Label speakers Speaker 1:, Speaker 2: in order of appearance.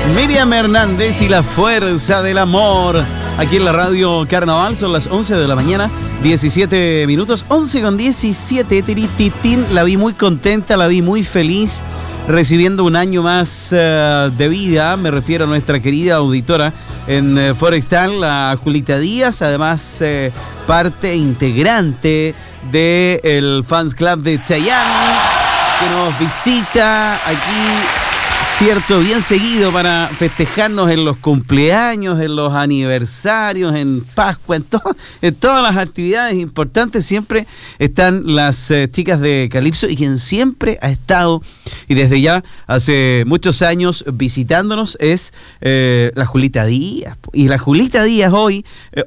Speaker 1: Miriam Hernández y la fuerza del amor. Aquí en la radio Carnaval son las 11 de la mañana, 17 minutos. 11:17, Tirititín. La vi muy contenta, la vi muy feliz, recibiendo un año más de vida. Me refiero a nuestra querida auditora en Forestal, la Julita Díaz. Además, parte integrante del Fans Club de Chayanne, que nos visita aquí, cierto, bien seguido para festejarnos en los cumpleaños, en los aniversarios, en Pascua, en todas las actividades importantes. Siempre están las chicas de Calipso, y quien siempre ha estado, y desde ya hace muchos años, visitándonos es la Julita Díaz. Y la Julita Díaz hoy